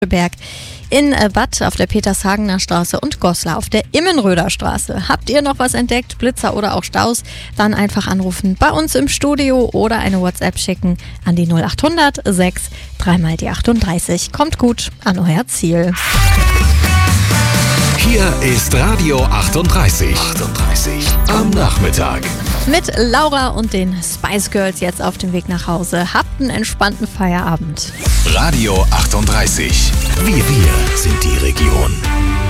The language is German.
Berg in Bad auf der Petershagener Straße und Goslar auf der Immenröder Straße. Habt ihr noch was entdeckt, Blitzer oder auch Staus? Dann einfach anrufen bei uns im Studio oder eine WhatsApp schicken an die 0800 6 3 mal die 38. Kommt gut an euer Ziel. Hier ist Radio 38. Am Nachmittag. Mit Laura und den Spice Girls jetzt auf dem Weg nach Hause. Habt einen entspannten Feierabend. Radio 38. Wir sind die Region.